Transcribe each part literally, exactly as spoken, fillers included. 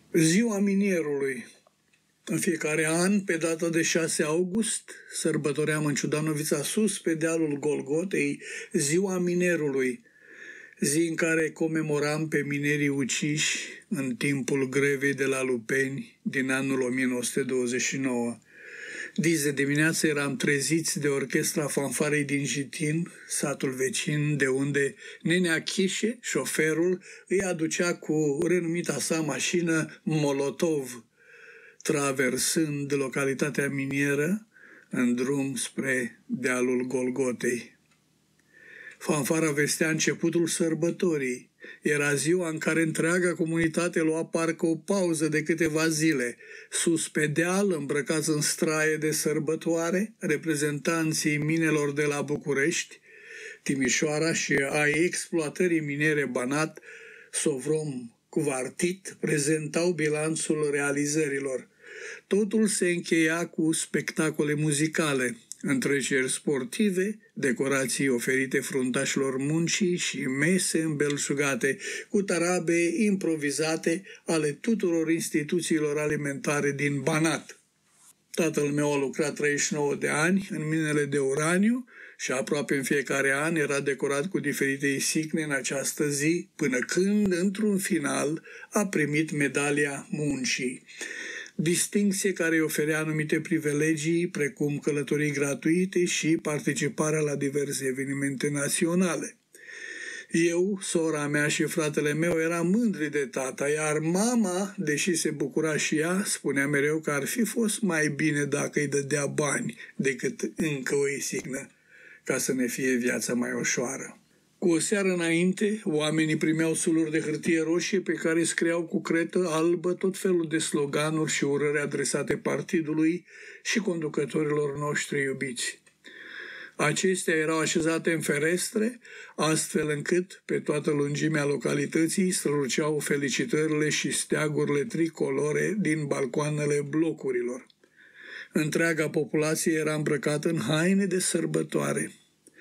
Ziua minierului. În fiecare an, pe data de șase august, sărbătoream în Ciudanovița sus, pe dealul Golgotei, Ziua minerului, zi în care comemoram pe minerii uciși în timpul grevei de la Lupeni din anul o mie nouă sute douăzeci și nouă. Dizi de dimineață eram treziți de orchestra fanfarei din Jitin, satul vecin, de unde nenea Chișe, șoferul, îi aducea cu renumita sa mașină Molotov, traversând localitatea minieră în drum spre dealul Golgotei. Fanfara vestea începutul sărbătorii. Era ziua în care întreaga comunitate lua parcă o pauză de câteva zile. Sus pe deal, îmbrăcați în straie de sărbătoare, reprezentanții minelor de la București, Timișoara și ai exploatării miniere Banat, Sovrom, Cuvartit, prezentau bilanțul realizărilor. Totul se încheia cu spectacole muzicale, întreceri sportive, decorații oferite fruntașilor muncii și mese îmbelșugate cu tarabe improvizate ale tuturor instituțiilor alimentare din Banat. Tatăl meu a lucrat treizeci și nouă de ani în minele de uraniu și aproape în fiecare an era decorat cu diferite insigne în această zi, până când, într-un final, a primit medalia muncii. Distincție care îi oferea anumite privilegii, precum călătorii gratuite și participarea la diverse evenimente naționale. Eu, sora mea și fratele meu eram mândri de tata, iar mama, deși se bucura și ea, spunea mereu că ar fi fost mai bine dacă îi dădea bani decât încă o insignă, ca să ne fie viața mai ușoară. Cu o seară înainte, oamenii primeau suluri de hârtie roșie pe care scriau cu cretă albă tot felul de sloganuri și urări adresate partidului și conducătorilor noștri iubiți. Acestea erau așezate în ferestre, astfel încât pe toată lungimea localității străluceau felicitările și steagurile tricolore din balcoanele blocurilor. Întreaga populație era îmbrăcată în haine de sărbătoare.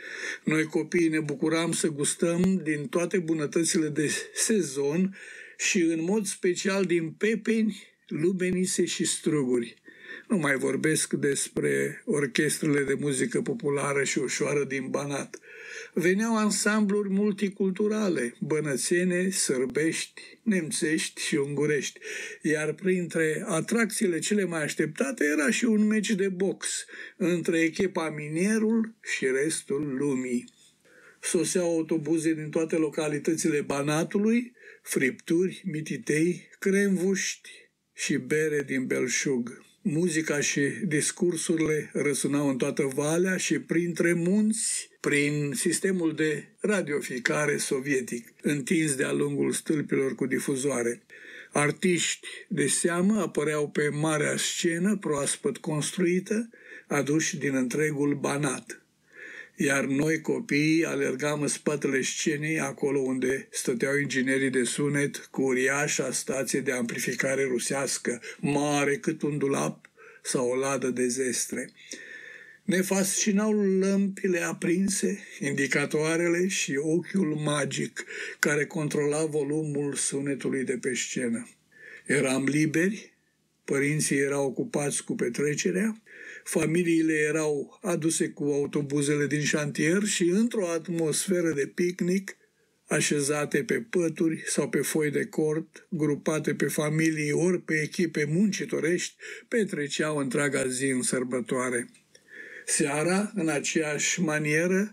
Noi copiii ne bucuram să gustăm din toate bunătățile de sezon și în mod special din pepeni, lubenițe și struguri. Nu mai vorbesc despre orchestrele de muzică populară și ușoară din Banat. Veneau ansambluri multiculturale, bănățene, sărbești, nemțești și ungurești, iar printre atracțiile cele mai așteptate era și un meci de box între echipa Minierul și restul lumii. Soseau autobuze din toate localitățile Banatului, fripturi, mititei, cremvuști și bere din belșug. Muzica și discursurile răsunau în toată valea și printre munți, prin sistemul de radioficare sovietic, întins de-a lungul stâlpilor cu difuzoare. Artiști de seamă apăreau pe marea scenă proaspăt construită, aduși din întregul Banat. Iar noi, copiii, alergam în spatele scenei, acolo unde stăteau inginerii de sunet cu uriașa stație de amplificare rusească, mare cât un dulap sau o ladă de zestre. Ne fascinau lămpile aprinse, indicatoarele și ochiul magic care controla volumul sunetului de pe scenă. Eram liberi, părinții erau ocupați cu petrecerea, familiile erau aduse cu autobuzele din șantier și într-o atmosferă de picnic, așezate pe pături sau pe foi de cort, grupate pe familii ori pe echipe muncitorești, petreceau întreaga zi în sărbătoare. Seara, în aceeași manieră,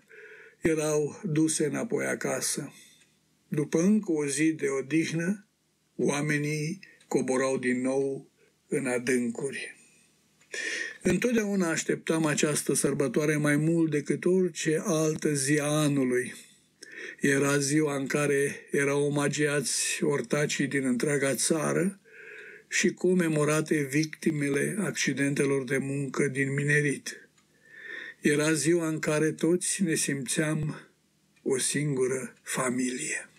erau duse înapoi acasă. După încă o zi de odihnă, oamenii coborau din nou în adâncuri. Întotdeauna așteptam această sărbătoare mai mult decât orice altă zi a anului. Era ziua în care erau omagiați ortacii din întreaga țară și comemorate victimele accidentelor de muncă din minerit. Era ziua în care toți ne simțeam o singură familie.